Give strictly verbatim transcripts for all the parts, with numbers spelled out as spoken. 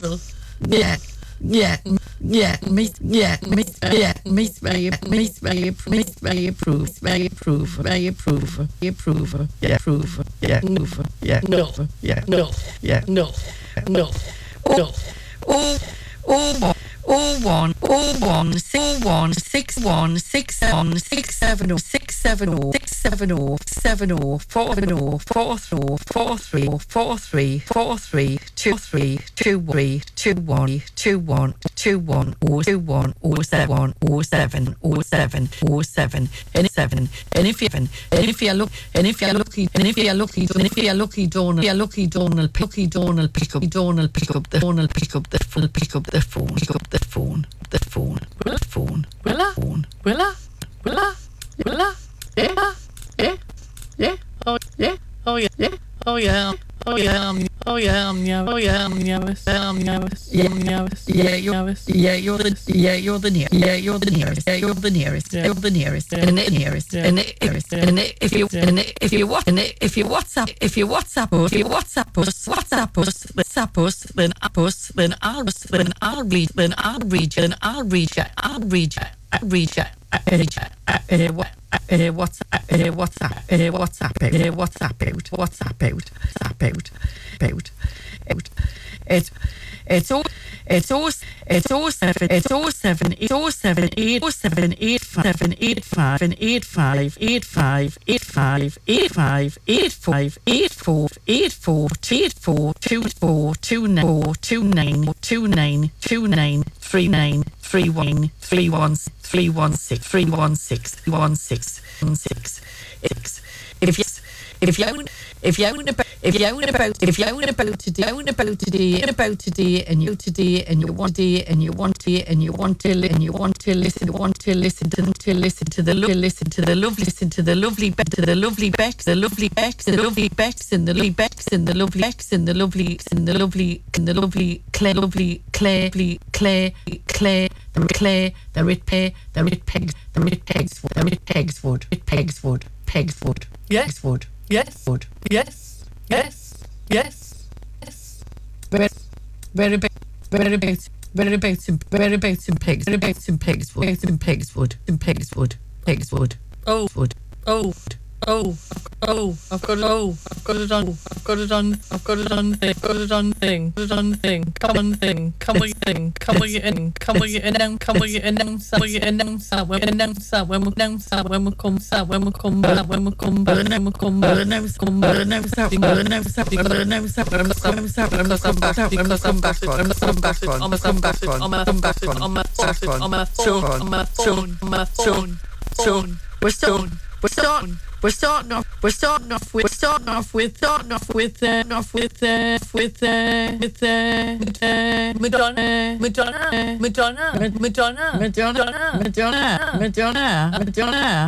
Yeah, yeah, yeah, me, yeah, me, yeah, me, may, me, may, me, may approve, may approve, may approve, may approve, yeah, approve, yeah, approve, yeah, No, yeah, no, yeah, no, no, no. oh, oh, oh, one, oh, one, six, one, six, one, six, seven, six, seven, oh, six, seven, oh, six, seven, oh, seven, oh, four, seven, oh, four, three, four, three, four, three, four, three, two, three, two, three, two, one, two, one, two, one, oh, two, one, oh, seven, oh, seven, oh, seven, oh, seven, and seven, and if you, and if you're lucky, and if you're lucky, and if you're lucky, and if you're lucky, Donald, you're lucky, Donald, lucky, Donald, pick up, Donald, pick up the phone, pick up the phone, pick up the phone, pick up the phone, the phone, the phone, Willa, phone, Willa, Willa, Willa, yeah, yeah, yeah, oh yeah, oh yeah, yeah, oh yeah, oh yeah, um, oh yeah, um, yeah, oh yeah, um, nervous, I'm nervous, yeah, I'm nervous, yeah, you're, nervous, yeah, you're the, yeah, you're the nearest, yeah, you're the nearest, yeah, you're the nearest, Yeah. you're the nearest, Yeah. and the nearest, Yeah. and the nearest, Yeah. and if you, Yeah. and if you what, and if you WhatsApp, if you WhatsApp us, if you WhatsApp us, WhatsApp us, WhatsApp us, then app us, then I'll, then I'll read, then I'll read, then I'll read, I'll read, I'll read, I'll read, uh, what. Uh, what's uh, WhatsApp? Uh, WhatsApp out? Uh, WhatsApp out? WhatsApp out? WhatsApp out? Out? Out? It's it's all it's all it's all seven it's all seven it's all seven eight oh seven eight five seven eight five and eight five eight five eight five eight five eight five eight four eight four eight four two four two nine four two nine two nine two nine three nine three one three one three one six three one six one six one six six. If you if you own if you own about if you own about if you own about today own about today about today and you today and you want to and you want to and you want to and you want to listen want to listen to to listen to the lo- listen to the lovely listen to the lovely back to the lovely backs the lovely backs the lovely backs and the lovely backs and the lovely backs and the lovely and the lovely and the lovely clay lovely clay clay clay the clay the red peg the red pegs the red pegs the red pegs wood red pegs wood pegs wood Yes. wood yes, wood yes, yes, yes, yes. very very big very big very big some very big some pigs very big some pigs wood some pigs wood some pigs wood pigs wood Oh, wood oh, oh, oh, I've got it, oh, I've got it on, I've got it on, I've got it on the thing, I've got it on the thing, got it on the thing, come on the thing, come with your thing, come with your in, come with your in, come with your announce, come with your announce, when we announce, when we announce, when we come, when we come back, when we come back, when we come back, announce come back announce up announce up announce up announce up because I'm back, because I'm back on, because I'm back on, because I'm back on, I'm back on, I'm back on, I'm my phone, I'm my phone, I'm my phone, phone, we're starting we're starting We're starting off. We're starting off with. We're starting off with. Starting off with. Uh, off with. Uh, with. Uh, with. Uh, uh, Madonna, Madonna, Madonna, Madonna, Madonna, Madonna, Madonna, Madonna, Madonna,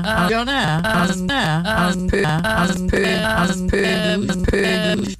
Madonna, and poo, and poo, and poo, poo,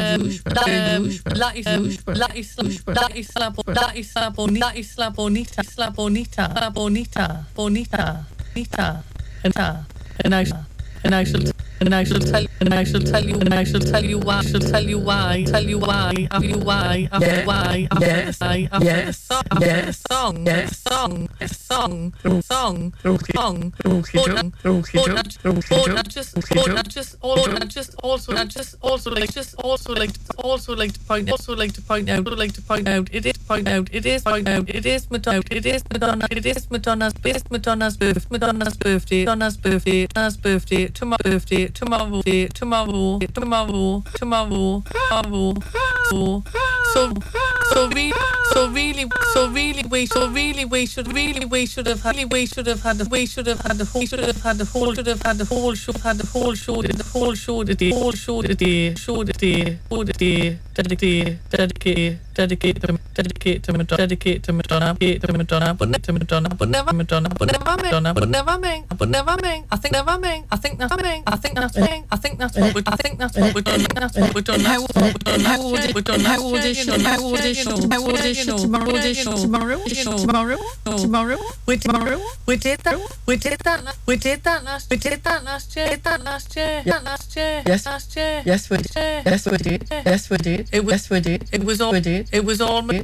poo, La isla, la isla, la isla, la isla, bonita, la isla, bonita, isla, bonita, la bonita, bonita, bonita, bonita, and I. And I shall, and I shall tell, and I shall tell you, and I shall tell you why, shall tell you why, tell you why, after you why, after why, after the song, after the song, after the song, the song, the song, song, song. But I just, but I just, but I just, also, I just, also like, just, also like, also like to point, also like to point out, like to point out, it is point out, it is point out, it is Madonna, it is Madonna, it is Madonna's, it is Madonna's birth, Madonna's birthday, Madonna's birthday, Madonna's birthday. Tomorrow, birthday, tomorrow, day, tomorrow, tomorrow, tomorrow, tomorrow. So, so, so really, so really, so really, we, so really, we should, really, we should have had, we should have had, we should have had the whole, should have had the whole, should have had the whole show, had the whole show, the whole show, the day, whole show, the day, show the day, show the day, dedicate, dedicate, dedicate to, dedicate to Madonna, dedicate to Madonna, dedicate to Madonna, but never to Madonna, but never Madonna, but never Madonna, but never me, but never me. I think never me. I think that's me. I think that's me. I think that's what we. I think that's what we're doing. That's what we're doing. How old? How old? How old is she? How old is she? How old is she? Tomorrow? Tomorrow? Tomorrow? Tomorrow? We tomorrow? We did that. We did that. We did that last. We did that last year. Did that last year. That last year. Yes. Last year. Yes, we did. Yes, we did. Yes, we did. It was. Yes, we did. It was all. We did. It was all.